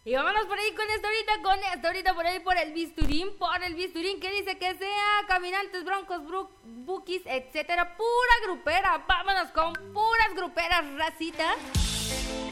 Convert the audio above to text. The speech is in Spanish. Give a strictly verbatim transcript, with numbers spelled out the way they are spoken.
Y vámonos por ahí con esta ahorita, con esta ahorita por ahí por el bisturín, por el bisturín que dice que sea caminantes, broncos, bru- bukis, etcétera, pura grupera. Vámonos con puras gruperas, racita.